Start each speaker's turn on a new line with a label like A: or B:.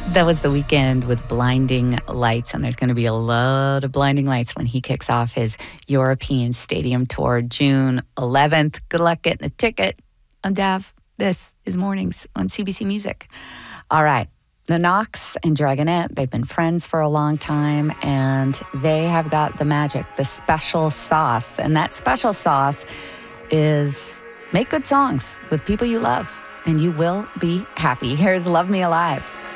A: That was The Weeknd with Blinding Lights, and there's going to be a lot of blinding lights when he kicks off his European Stadium Tour June 11th. Good luck getting a ticket. I'm Dav. This is Mornings on CBC Music. All right. The Knox and Dragonette, they've been friends for a long time, and they have got the magic, the special sauce. And that special sauce is make good songs with people you love, and you will be happy. Here's Love Me Alive.